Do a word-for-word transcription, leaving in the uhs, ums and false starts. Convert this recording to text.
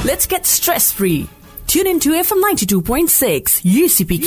Let's get stress-free. Tune in to F M ninety-two point six, U C P